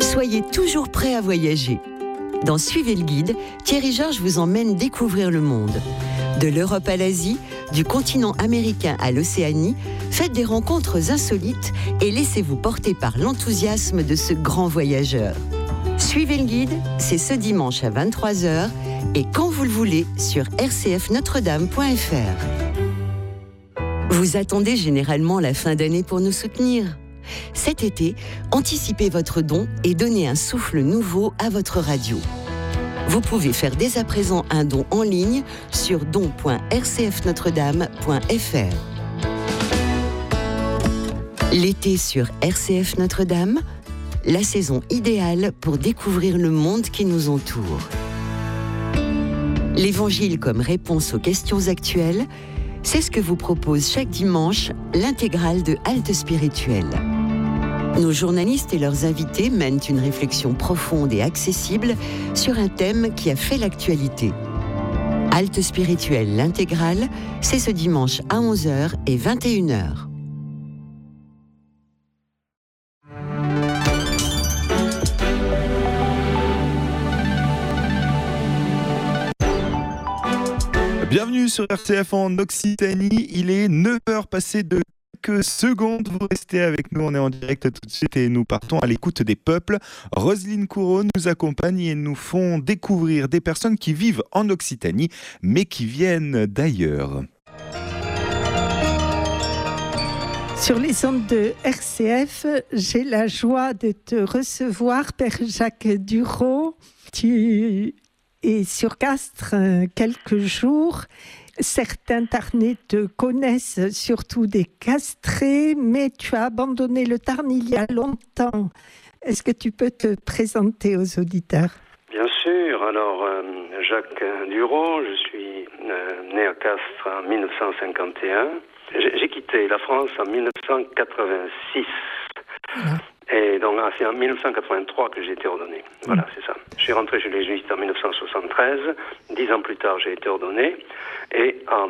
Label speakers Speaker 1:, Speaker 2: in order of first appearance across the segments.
Speaker 1: Soyez toujours prêt à voyager. Dans Suivez le guide, Thierry Georges vous emmène découvrir le monde. De l'Europe à l'Asie, du continent américain à l'Océanie, faites des rencontres insolites et laissez-vous porter par l'enthousiasme de ce grand voyageur. Suivez le guide, c'est ce dimanche à 23h et quand vous le voulez sur rcfnotredame.fr. Vous attendez généralement la fin d'année pour nous soutenir. Cet été, anticipez votre don et donnez un souffle nouveau à votre radio. Vous pouvez faire dès à présent un don en ligne sur don.rcfnotredame.fr. L'été sur RCF Notre-Dame, la saison idéale pour découvrir le monde qui nous entoure. L'Évangile comme réponse aux questions actuelles, c'est ce que vous propose chaque dimanche l'intégrale de Halte Spirituelle. Nos journalistes et leurs invités mènent une réflexion profonde et accessible sur un thème qui a fait l'actualité. Halte Spirituelle, l'intégrale, c'est ce dimanche à 11h et 21h.
Speaker 2: Bienvenue sur RCF en Occitanie, il est 9h passé de quelques secondes, vous restez avec nous, on est en direct tout de suite et nous partons à l'écoute des peuples. Roselyne Courreau nous accompagne et nous font découvrir des personnes qui vivent en Occitanie mais qui viennent d'ailleurs.
Speaker 3: Sur les ondes de RCF, j'ai la joie de te recevoir, Père Jacques Duraud. Tu es sur Castres quelques jours. Certains Tarnais te connaissent, surtout des castrés, mais tu as abandonné le Tarn il y a longtemps. Est-ce que tu peux te présenter aux auditeurs ?
Speaker 4: Bien sûr. Alors, Jacques Duraud, je suis né à Castres en 1951. J'ai quitté la France en 1986. Voilà. Et donc, c'est en 1983 que j'ai été ordonné. Voilà, c'est ça. Je suis rentré chez les jésuites en 1973. 10 ans plus tard, j'ai été ordonné. Et en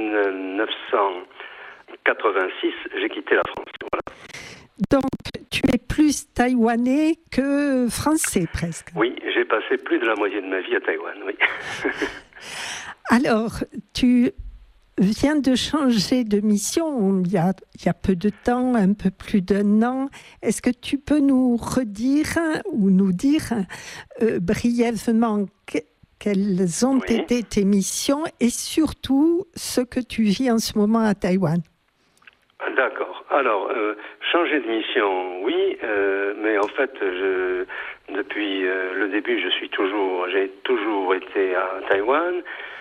Speaker 4: 1986, j'ai quitté la France. Voilà.
Speaker 3: Donc, tu es plus taïwanais que français, presque.
Speaker 4: Oui, j'ai passé plus de la moitié de ma vie à Taïwan, oui.
Speaker 3: Alors, tu viens de changer de mission il y a peu de temps, un peu plus d'1 an. Est-ce que tu peux nous redire ou nous dire brièvement quelles ont été tes missions et surtout ce que tu vis en ce moment à Taïwan ?
Speaker 4: D'accord. Alors, changer de mission, oui, mais en fait, depuis le début, j'ai toujours été à Taïwan.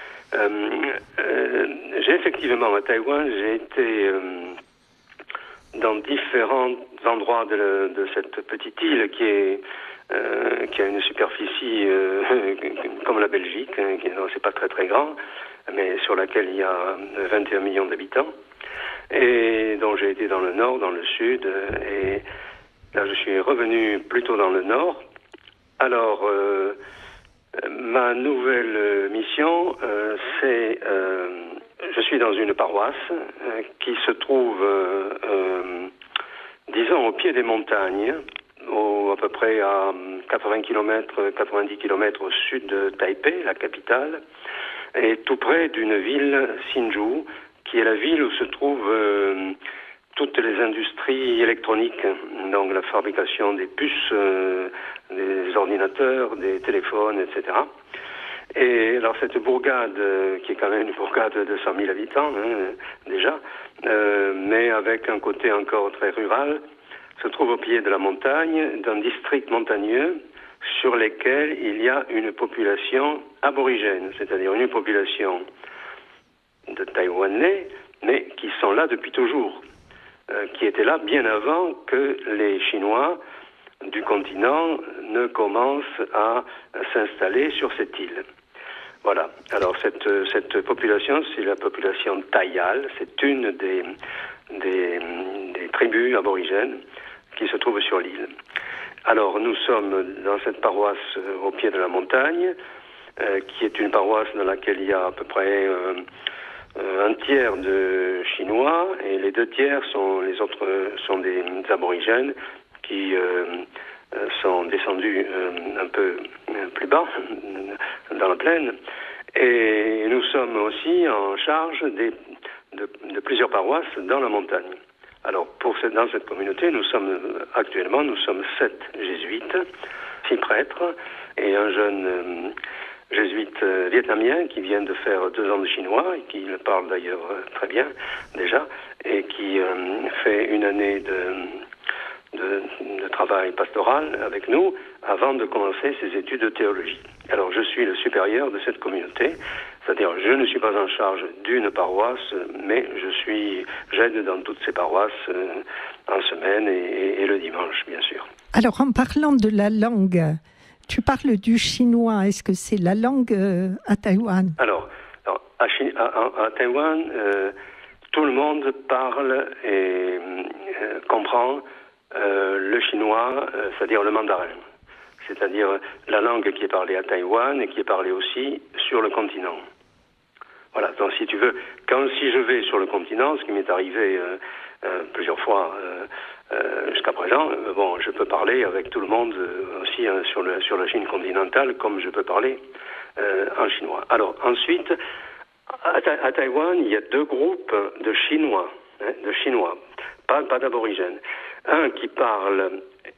Speaker 4: J'ai effectivement à Taïwan, j'ai été dans différents endroits de cette petite île qui a une superficie comme la Belgique, c'est pas très très grand, mais sur laquelle il y a 21 millions d'habitants. Et donc j'ai été dans le nord, dans le sud, et là je suis revenu plutôt dans le nord. Alors, ma nouvelle mission, c'est... je suis dans une paroisse qui se trouve, disons, au pied des montagnes, à peu près à 90 km au sud de Taipei, la capitale, et tout près d'une ville, Hsinchu, qui est la ville où se trouvent toutes les industries électroniques, donc la fabrication des puces, des ordinateurs, des téléphones, etc. Et alors cette bourgade, qui est quand même une bourgade de 100 000 habitants, déjà, mais avec un côté encore très rural, se trouve au pied de la montagne, d'un district montagneux sur lequel il y a une population aborigène, c'est-à-dire une population de Taïwanais, mais qui sont là depuis toujours, qui étaient là bien avant que les Chinois du continent ne commencent à s'installer sur cette île. Voilà. Alors cette population, c'est la population taïale, c'est une des tribus aborigènes qui se trouvent sur l'île. Alors nous sommes dans cette paroisse au pied de la montagne, qui est une paroisse dans laquelle il y a à peu près un tiers de Chinois et les 2 tiers sont des aborigènes qui sont descendus un peu plus bas, dans la plaine. Et nous sommes aussi en charge de plusieurs paroisses dans la montagne. Alors, dans cette communauté, nous sommes 7 jésuites, 6 prêtres et un jeune jésuite vietnamien qui vient de faire 2 ans de chinois et qui le parle d'ailleurs très bien déjà et qui fait une année de travail pastoral avec nous avant de commencer ses études de théologie. Alors je suis le supérieur de cette communauté, c'est-à-dire je ne suis pas en charge d'une paroisse, mais j'aide dans toutes ces paroisses en semaine et le dimanche, bien sûr.
Speaker 3: Alors en parlant de la langue, tu parles du chinois, est-ce que c'est la langue à Taïwan ?
Speaker 4: Alors à Taïwan, tout le monde parle et comprend le chinois, c'est-à-dire le mandarin. C'est-à-dire la langue qui est parlée à Taïwan et qui est parlée aussi sur le continent. Voilà, donc si tu veux, si je vais sur le continent, ce qui m'est arrivé plusieurs fois jusqu'à présent, je peux parler avec tout le monde aussi sur la Chine continentale, comme je peux parler en chinois. Alors ensuite, à Taïwan, il y a 2 groupes de Chinois, pas d'aborigènes. Un qui parle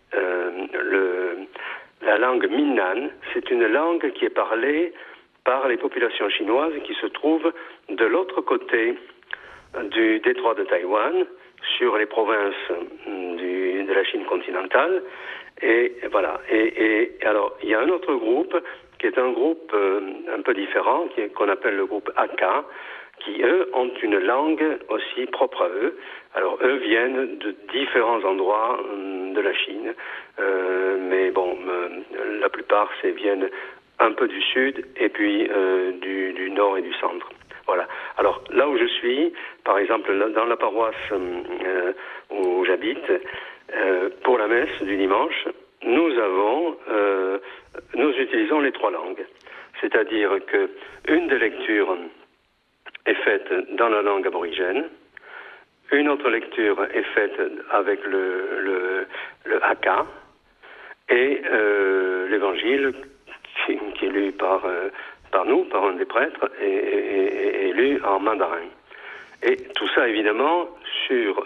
Speaker 4: la langue Minnan, c'est une langue qui est parlée par les populations chinoises qui se trouvent de l'autre côté du détroit de Taïwan, sur les provinces de la Chine continentale. Et voilà. Et alors, il y a un autre groupe qui est un groupe un peu différent, qu'on appelle le groupe Hakka, qui, eux, ont une langue aussi propre à eux. Alors, eux viennent de différents endroits de la Chine, mais la plupart viennent un peu du sud et puis du nord et du centre. Voilà. Alors, là où je suis, par exemple, dans la paroisse où j'habite, pour la messe du dimanche, nous utilisons les 3 langues. C'est-à-dire que une des lectures est faite dans la langue aborigène, une autre lecture est faite avec le Hakka, et l'évangile qui est lu par nous, par un des prêtres, est lu en mandarin. Et tout ça, évidemment, sur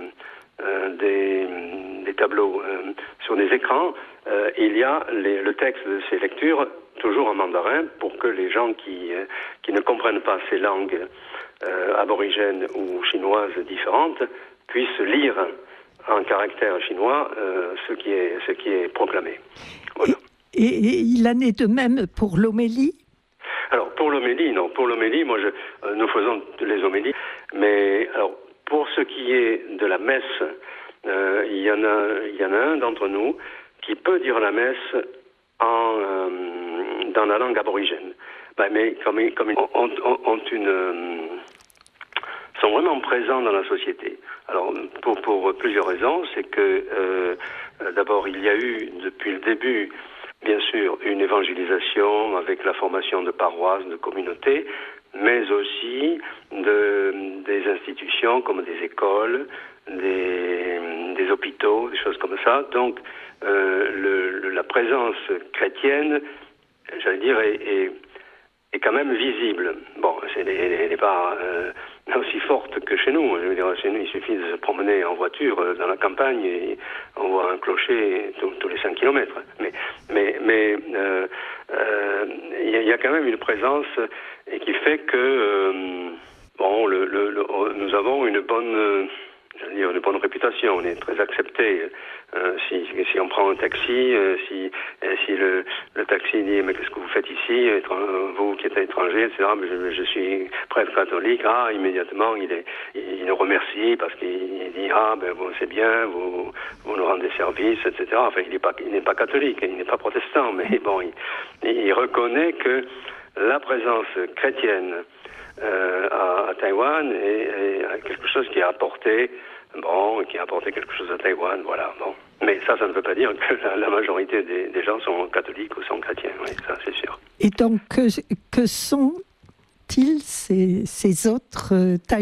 Speaker 4: des tableaux, sur des écrans, il y a le texte de ces lectures toujours en mandarin pour que les gens qui ne comprennent pas ces langues aborigènes ou chinoises différentes puissent lire en caractère chinois ce qui est proclamé. Voilà.
Speaker 3: Et il en est de même pour l'homélie ?
Speaker 4: Alors, pour l'homélie, non. Pour l'homélie, nous faisons les homélies. Mais, alors, pour ce qui est de la messe, il y en a un d'entre nous qui peut dire la messe dans la langue aborigène. Mais comme ils sont vraiment présents dans la société. Alors, pour plusieurs raisons, c'est que, d'abord, il y a eu, depuis le début, bien sûr, une évangélisation avec la formation de paroisses, de communautés, mais aussi des institutions comme des écoles, des hôpitaux, des choses comme ça. Donc, la présence chrétienne, j'allais dire, est quand même visible. Bon, elle n'est pas aussi forte que chez nous. Je veux dire, chez nous, il suffit de se promener en voiture dans la campagne et on voit un clocher tous les 5 kilomètres. Mais il y a quand même une présence et qui fait que nous avons une bonne réputation. On est très accepté. Si on prend un taxi, si le taxi dit mais qu'est-ce que vous faites ici, vous qui êtes étranger, etc. Mais je suis prêtre catholique. Immédiatement il nous remercie parce qu'il dit c'est bien, vous nous rendez service, etc. Enfin il n'est pas catholique, il n'est pas protestant, mais bon il reconnaît que la présence chrétienne à Taïwan est quelque chose qui a apporté quelque chose à Taïwan, voilà. Bon. Mais ça ne veut pas dire que la majorité des gens sont catholiques ou sont chrétiens, oui, ça c'est sûr.
Speaker 3: Et donc, que sont-ils ces autres Taïwanais ?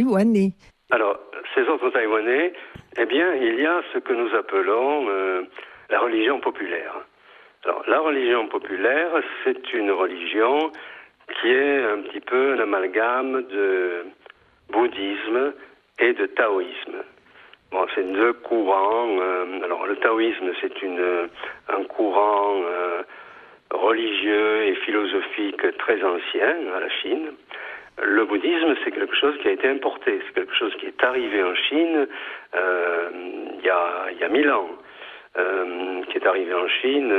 Speaker 4: Alors, ces autres Taïwanais, eh bien, il y a ce que nous appelons la religion populaire. Alors, la religion populaire, c'est une religion qui est un petit peu un amalgame de bouddhisme et de taoïsme. Bon, c'est deux courants. Alors, le taoïsme, c'est un courant religieux et philosophique très ancien à la Chine. Le bouddhisme, c'est quelque chose qui a été importé. C'est quelque chose qui est arrivé en Chine il y a 1000 ans. Qui est arrivé en Chine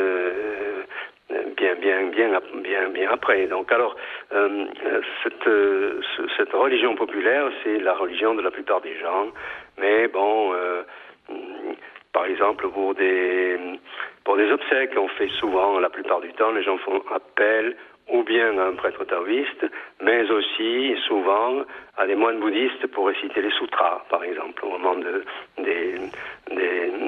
Speaker 4: bien après. Donc alors, cette religion populaire, c'est la religion de la plupart des gens. Mais bon, par exemple, pour des obsèques, on fait souvent, la plupart du temps, les gens font appel ou bien à un prêtre taoïste, mais aussi souvent à des moines bouddhistes pour réciter les sutras, par exemple, au moment des